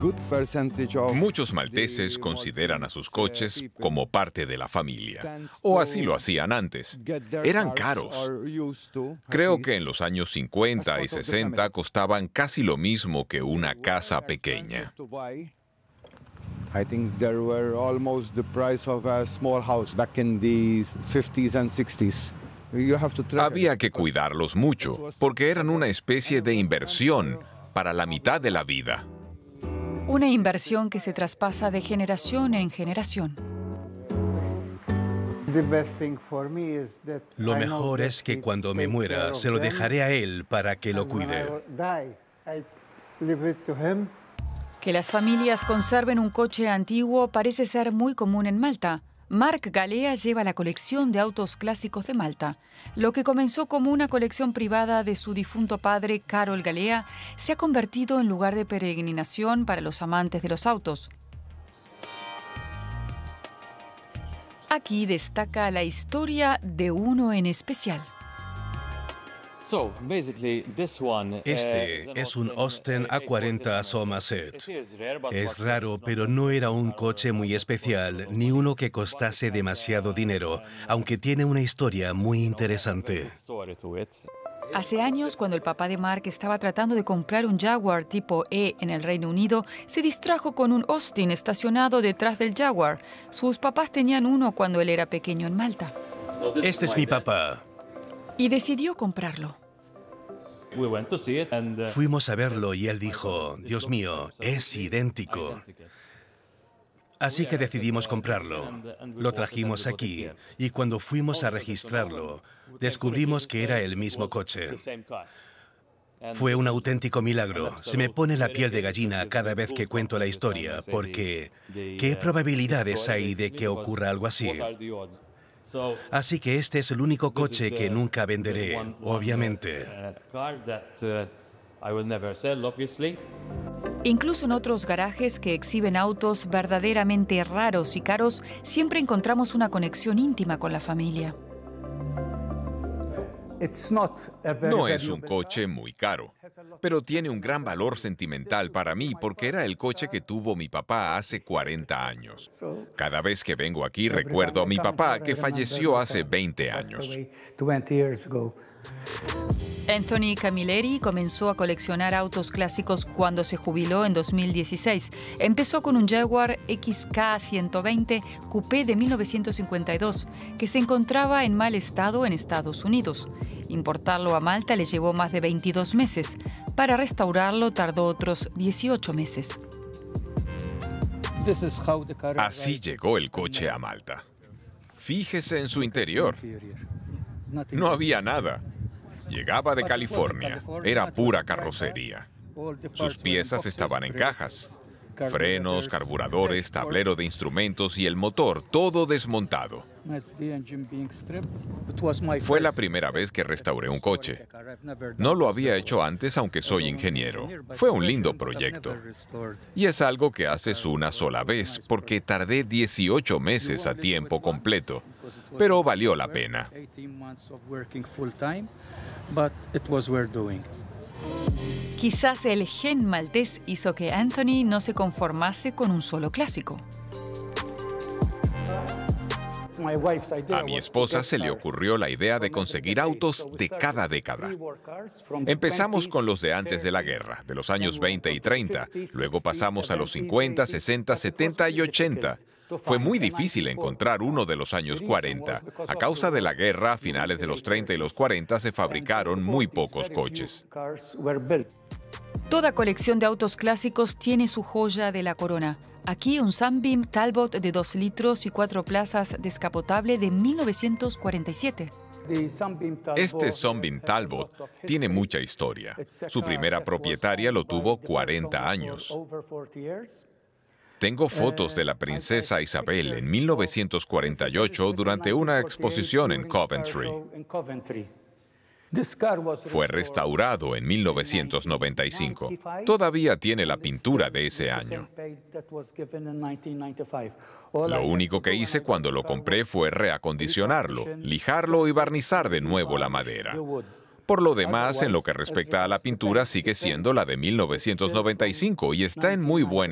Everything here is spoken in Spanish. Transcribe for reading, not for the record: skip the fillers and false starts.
Muchos malteses consideran a sus coches como parte de la familia, o así lo hacían antes. Eran caros. Creo que en los años 50 y 60 costaban casi lo mismo que una casa pequeña. I think they were almost the price of a small house back in the 50s and 60s. Había que cuidarlos mucho, porque eran una especie de inversión para la mitad de la vida. Una inversión que se traspasa de generación en generación. Lo mejor es que cuando me muera, se lo dejaré a él para que lo cuide. Que las familias conserven un coche antiguo parece ser muy común en Malta. Marc Galea lleva la colección de autos clásicos de Malta. Lo que comenzó como una colección privada de su difunto padre, Karol Galea, se ha convertido en lugar de peregrinación para los amantes de los autos. Aquí destaca la historia de uno en especial. Este es un Austin A40 Somerset. Es raro, pero no era un coche muy especial, ni uno que costase demasiado dinero, aunque tiene una historia muy interesante. Hace años, cuando el papá de Mark estaba tratando de comprar un Jaguar tipo E en el Reino Unido, se distrajo con un Austin estacionado detrás del Jaguar. Sus papás tenían uno cuando él era pequeño en Malta. Este es mi papá. Y decidió comprarlo. Fuimos a verlo y él dijo, Dios mío, es idéntico. Así que decidimos comprarlo. Lo trajimos aquí y cuando fuimos a registrarlo, descubrimos que era el mismo coche. Fue un auténtico milagro. Se me pone la piel de gallina cada vez que cuento la historia, porque ¿qué probabilidades hay de que ocurra algo así? Así que este es el único coche que nunca venderé, obviamente. Incluso en otros garajes que exhiben autos verdaderamente raros y caros, siempre encontramos una conexión íntima con la familia. No es un coche muy caro, pero tiene un gran valor sentimental para mí porque era el coche que tuvo mi papá hace 40 años. Cada vez que vengo aquí recuerdo a mi papá que falleció hace 20 años. Anthony Camilleri comenzó a coleccionar autos clásicos cuando se jubiló en 2016. Empezó con un Jaguar XK120 Coupé de 1952, que se encontraba en mal estado en Estados Unidos. Importarlo a Malta le llevó más de 22 meses. Para restaurarlo tardó otros 18 meses. Así llegó el coche a Malta. Fíjese en su interior. No había nada. Llegaba de California. Era pura carrocería. Sus piezas estaban en cajas. Frenos, carburadores, tablero de instrumentos y el motor, todo desmontado. Fue la primera vez que restauré un coche. No lo había hecho antes, aunque soy ingeniero. Fue un lindo proyecto. Y es algo que haces una sola vez, porque tardé 18 meses a tiempo completo. Pero valió la pena. Quizás el gen maltés hizo que Anthony no se conformase con un solo clásico. A mi esposa se le ocurrió la idea de conseguir autos de cada década. Empezamos con los de antes de la guerra, de los años 20 y 30. Luego pasamos a los 50, 60, 70 y 80. Fue muy difícil encontrar uno de los años 40. A causa de la guerra, a finales de los 30 y los 40 se fabricaron muy pocos coches. Toda colección de autos clásicos tiene su joya de la corona. Aquí un Sunbeam Talbot de 2 litros y 4 plazas descapotable de 1947. Este Sunbeam Talbot tiene mucha historia. Su primera propietaria lo tuvo 40 años. Tengo fotos de la princesa Isabel en 1948 durante una exposición en Coventry. Fue restaurado en 1995. Todavía tiene la pintura de ese año. Lo único que hice cuando lo compré fue reacondicionarlo, lijarlo y barnizar de nuevo la madera. Por lo demás, en lo que respecta a la pintura, sigue siendo la de 1995 y está en muy buen